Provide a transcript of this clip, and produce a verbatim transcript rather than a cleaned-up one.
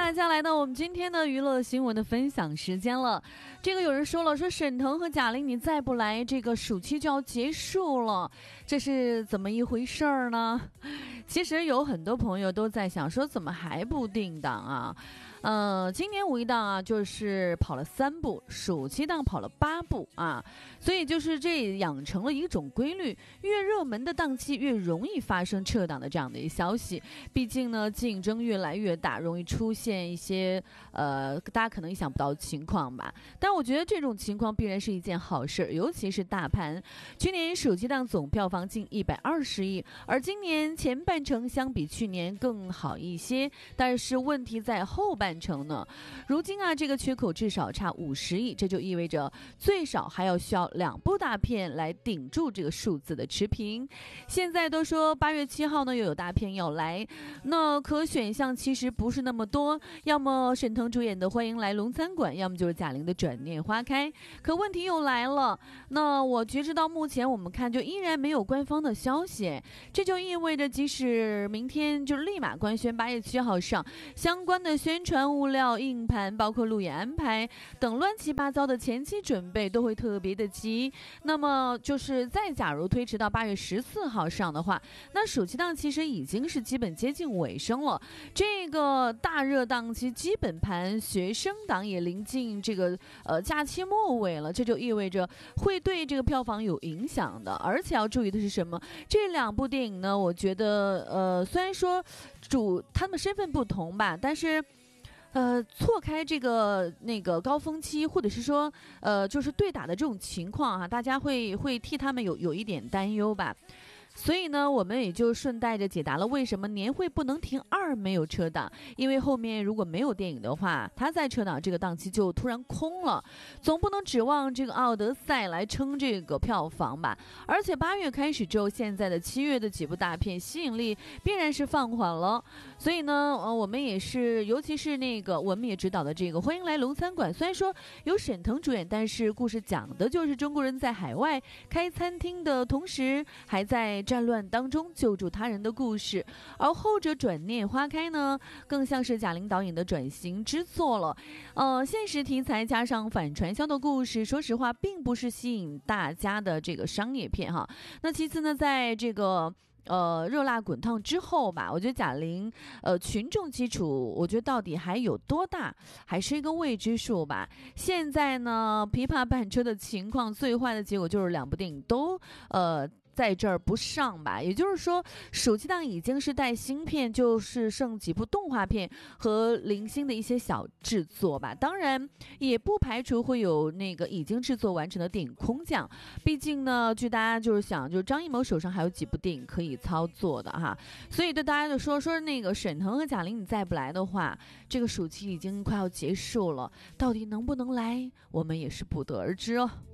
大家来到我们今天的娱乐新闻的分享时间了。这个有人说了，说沈腾和贾玲你再不来，这个暑期就要结束了，这是怎么一回事儿呢？其实有很多朋友都在想说，怎么还不定档啊？呃，今年五一档啊，就是跑了三部，暑期档跑了八部啊，所以就是这养成了一种规律，越热门的档期越容易发生撤档的这样的一消息。毕竟呢，竞争越来越大，容易出现一些呃大家可能意想不到的情况吧。但我觉得这种情况必然是一件好事，尤其是大盘，去年暑期档总票房近一百二十亿，而今年前半程相比去年更好一些，但是问题在后半程呢。如今啊，这个缺口至少差五十亿，这就意味着最少还要需要两部大片来顶住这个数字的持平。现在都说八月七号呢又有大片要来，那可选项其实不是那么多，要么沈腾主演的《欢迎来龙餐馆》，要么就是贾玲的《转念花开》。可问题又来了，那我截止到目前我们看就依然没有官方的消息，这就意味着即使明天就立马官宣八月七号上，相关的宣传物料、硬盘包括路演安排等乱七八糟的前期准备都会特别的急。那么就是再假如推迟到八月十四号上的话，那暑期档其实已经是基本接近尾声了，这个大热档期基本盘学生档也临近这个呃假期末尾了，这就意味着会对这个票房有影响的。而且要注意的是什么？这两部电影呢，我觉得呃虽然说主他们身份不同吧，但是呃，错开这个那个高峰期，或者是说，呃，就是对打的这种情况哈、啊，大家会会替他们有有一点担忧吧。所以呢，我们也就顺带着解答了为什么年会不能停二没有撤档，因为后面如果没有电影的话，它再撤档这个档期就突然空了，总不能指望这个奥德赛来撑这个票房吧。而且八月开始之后，现在的七月的几部大片吸引力必然是放缓了。所以呢，呃，我们也是，尤其是那个我们也指导的这个《欢迎来龙餐馆》，虽然说由沈腾主演，但是故事讲的就是中国人在海外开餐厅的同时，还在战乱当中救助他人的故事。而后者《转念花开》呢，更像是贾玲导演的转型之作了。呃，现实题材加上反传销的故事，说实话并不是吸引大家的这个商业片哈。那其次呢，在这个呃，热辣滚烫之后吧，我觉得贾玲呃群众基础，我觉得到底还有多大，还是一个未知数吧。现在呢，琵琶半车的情况，最坏的结果就是两部电影都呃。在这儿不上吧，也就是说暑期档已经是带新片，就是剩几部动画片和零星的一些小制作吧。当然也不排除会有那个已经制作完成的电影空降，毕竟呢据大家就是想，就是张艺谋手上还有几部电影可以操作的哈。所以对大家就说说那个沈腾和贾玲你再不来的话，这个暑期已经快要结束了，到底能不能来我们也是不得而知哦。